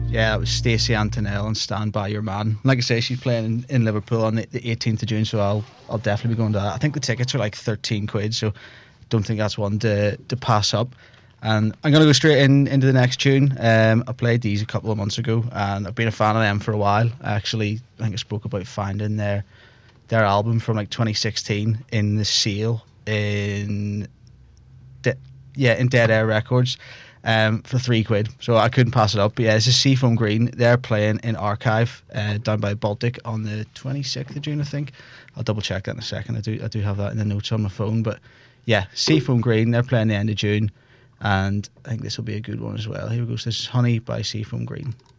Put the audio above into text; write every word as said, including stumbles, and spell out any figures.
Yeah, it was Stacey Antonell and Stand By Your Man. Like I say, she's playing in, in Liverpool on the, the eighteenth of June, so I'll I'll definitely be going to that. I think the tickets are like thirteen quid, so don't think that's one to, to pass up. And I'm going to go straight in into the next tune. Um, I played these a couple of months ago, and I've been a fan of them for a while. I actually, I think I spoke about finding their their album from like twenty sixteen in the sale in De- yeah in Dead Air Records um, for three quid. So I couldn't pass it up. But yeah, this is Seafoam Green. They're playing in Archive uh, down by Baltic on the twenty-sixth of June, I think. I'll double check that in a second. I do I do have that in the notes on my phone. But yeah, Seafoam Green. They're playing the end of June. And I think this will be a good one as well. Here we go. So this is Honey by Seafoam Green.